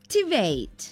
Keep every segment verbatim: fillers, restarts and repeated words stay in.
Activate.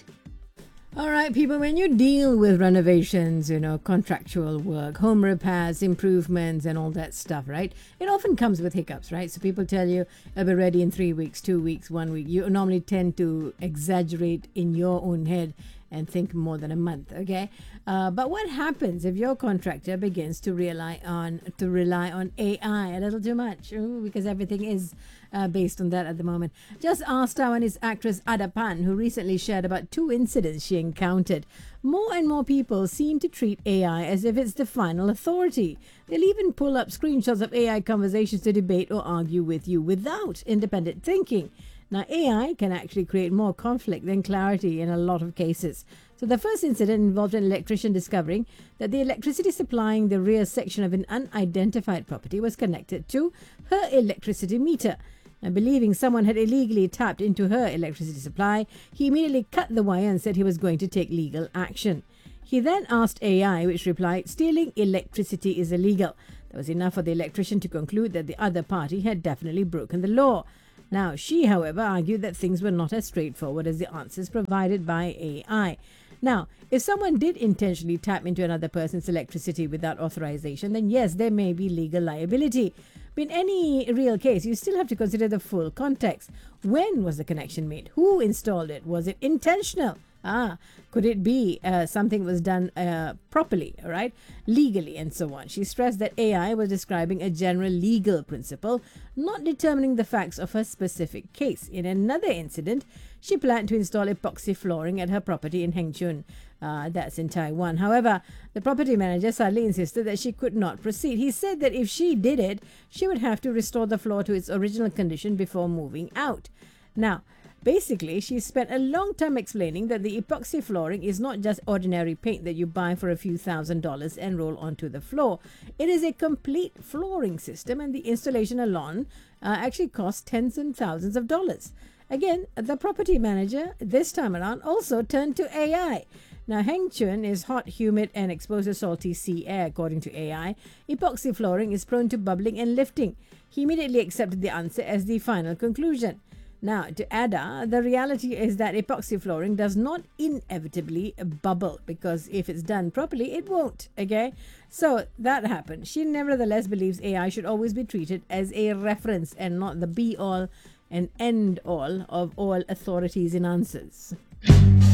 All right, people, when you deal with renovations, you know, contractual work, home repairs, improvements, and all that stuff, right? It often comes with hiccups, right? So people tell you, it'll be ready in three weeks, two weeks, one week. You normally tend to exaggerate in your own head and think more than a month, okay? Uh, but what happens if your contractor begins to rely on to rely on A I a little too much? Ooh, because everything is uh, based on that at the moment. Just ask Taiwanese actress Ada Pan, who recently shared about two incidents she encountered. More and more people seem to treat A I as if it's the final authority. They'll even pull up screenshots of A I conversations to debate or argue with you without independent thinking. Now, A I can actually create more conflict than clarity in a lot of cases. So the first incident involved an electrician discovering that the electricity supplying the rear section of an unidentified property was connected to her electricity meter. And believing someone had illegally tapped into her electricity supply, he immediately cut the wire and said he was going to take legal action. He then asked A I, which replied, "Stealing electricity is illegal." That was enough for the electrician to conclude that the other party had definitely broken the law. Now, she, however, argued that things were not as straightforward as the answers provided by A I. Now, if someone did intentionally tap into another person's electricity without authorization, then yes, there may be legal liability. But in any real case, you still have to consider the full context. When was the connection made? Who installed it? Was it intentional? Ah, could it be uh, something was done uh, properly, all right, legally, and so on? She stressed that A I was describing a general legal principle, not determining the facts of her specific case. In another incident, she planned to install epoxy flooring at her property in Hengchun. Uh, that's in Taiwan. However, the property manager suddenly insisted that she could not proceed. He said that if she did it, she would have to restore the floor to its original condition before moving out. Now, basically, she spent a long time explaining that the epoxy flooring is not just ordinary paint that you buy for a few thousand dollars and roll onto the floor. It is a complete flooring system, and the installation alone uh, actually costs tens and thousands of dollars. Again, the property manager, this time around, also turned to A I. Now, Hengchun is hot, humid, and exposed to salty sea air, according to A I. Epoxy flooring is prone to bubbling and lifting. He immediately accepted the answer as the final conclusion. Now, to Ada, the reality is that epoxy flooring does not inevitably bubble, because if it's done properly, it won't, okay? So that happened. She nevertheless believes A I should always be treated as a reference and not the be-all and end-all of all authorities in answers.